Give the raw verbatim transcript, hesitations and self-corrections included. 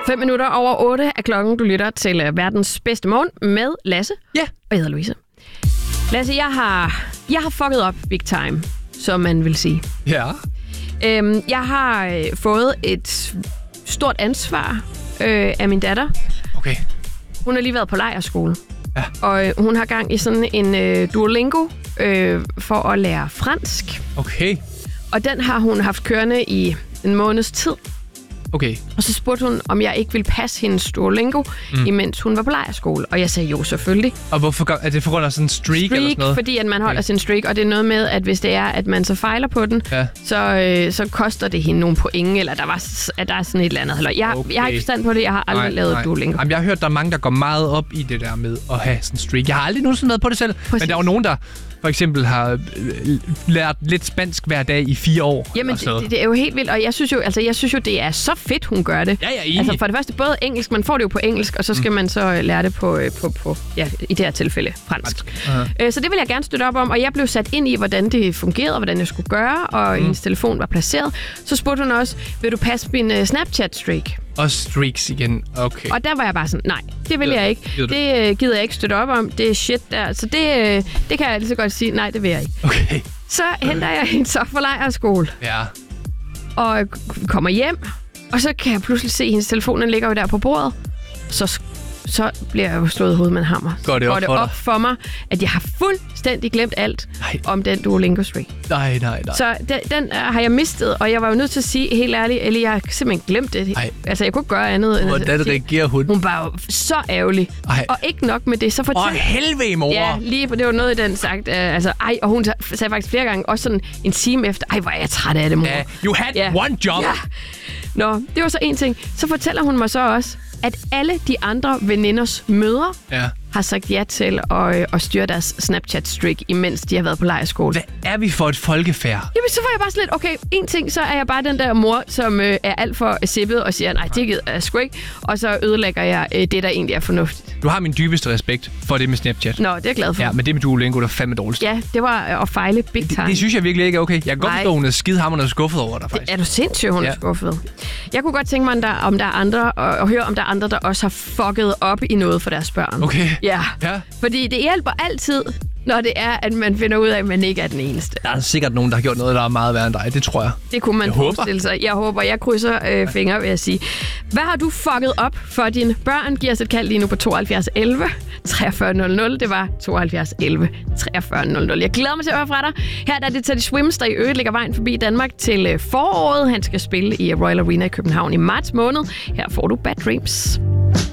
Fem minutter over otte er klokken. Du lytter til uh, verdens bedste morgen med Lasse. Ja. Og jeg hedder Louise. Lasse, jeg har, jeg har fucket op big time, som man vil sige. Ja. Øhm, jeg har øh, fået et stort ansvar øh, af min datter. Okay. Hun har lige været på lejrskole. Ja. Og øh, hun har gang i sådan en øh, Duolingo øh, for at lære fransk. Okay. Og den har hun haft kørende i en måneds tid. Okay. Og så spurgte hun, om jeg ikke ville passe hendes Duolingo, mm. imens hun var på lejrskole. Og jeg sagde jo, selvfølgelig. Og hvorfor gør, er det for grund af sådan en streak, streak eller sådan noget? Fordi at man holder okay. sin streak, og det er noget med, at hvis det er, at man så fejler på den, ja. så, øh, så koster det hende nogle point, eller der, var, at der er sådan et eller andet. Eller, jeg, okay. jeg har ikke forstand på det, jeg har aldrig nej, lavet nej. Duolingo. Jamen, jeg har hørt, der er mange, der går meget op i det der med at have sådan en streak. Jeg har aldrig nogensinde været på det selv, Præcis. Men der er jo nogen, der for eksempel har lært lidt spansk hver dag i fire år. Jamen, det, det er jo helt vildt, og jeg synes jo, altså, jeg synes jo, det er så fedt, hun gør det. Ja, jeg er enig. Altså for det første, både engelsk, man får det jo på engelsk, og så skal mm. man så lære det på, på, på ja, i det her tilfælde, fransk. Uh-huh. Øh, så det vil jeg gerne støtte op om, og jeg blev sat ind i, hvordan det fungerede, og hvordan jeg skulle gøre, og mm. hendes telefon var placeret. Så spurgte hun også, vil du passe min uh, Snapchat-streak? Og streaks igen, okay. Og der var jeg bare sådan, nej, det vil ja, jeg ikke. Det uh, gider jeg ikke støtte op om, det er shit der. Så det, uh, det kan jeg lige så godt sige, nej, det vil jeg ikke. Okay. Så henter jeg hende så fra lejrskole. Ja. Og kommer hjem, og så kan jeg pludselig se, at hendes telefon den ligger jo der på bordet. Så, så bliver jeg jo slået i hovedet med en hammer. Går det op, Går det for, op for mig, at jeg har fuldstændig glemt alt nej. om den Duolingo streak. Nej, nej, nej. Så den, den uh, har jeg mistet, og jeg var jo nødt til at sige helt ærligt, eller jeg har simpelthen glemt det. Ej. Altså, jeg kunne ikke gøre andet. Hvordan reagerer hun? Hun var jo så ærgerlig. Ej. Og ikke nok med det, så fortæller... Åh, helvede, mor! Ja, lige på det var noget i den sagt. Uh, altså, ej, og hun sagde faktisk flere gange, også sådan en time efter, ej, hvor er jeg træt af det, mor. Uh, you had yeah. one job! Ja. Nå, det var så en ting. Så fortæller hun mig så også, at alle de andre veninders mødre ja. har sagt ja til at, at styre deres Snapchat-streak, imens de har været på lejrskole. Hvad er vi for et folkefærd? Jamen, så var jeg bare sådan lidt, okay, en ting, så er jeg bare den der mor, som øh, er alt for sippet og siger, nej, det gider jeg sgu ikke, og så ødelægger jeg øh, det, der egentlig er fornuftigt. Du har min dybeste respekt for det med Snapchat. Nå, det er jeg glad for. Ja, men det med Duolingo, der er fandme dårligt. Ja, det var at fejle big time. Det, det synes jeg virkelig ikke er okay. Jeg kan godt forstå, hun er skidehammerende skuffet over dig, faktisk. Det er du sindssygt, hun ja. er skuffet. Jeg kunne godt tænke mig, om der, om der er andre, og, og høre, om der er andre, der også har fucket op i noget for deres børn. Okay. Ja. ja. Fordi det hjælper altid, når det er, at man finder ud af, at man ikke er den eneste. Der er sikkert nogen, der har gjort noget, der er meget værre end dig. Det tror jeg. Det kunne man jeg forestille sig. Jeg håber, jeg krydser øh, fingre, vil jeg sige. Hvad har du fucket op for dine børn? Giv os et kald lige nu på tooghalvfjerds elleve treogfyrre nul nul. Det var tooghalvfjerds elleve treogfyrre nul nul. Jeg glæder mig til at høre fra dig. Her er det Teddy Swims, der i øvrigt lægger vejen forbi Danmark til foråret. Han skal spille i Royal Arena i København i marts måned. Her får du Bad Dreams.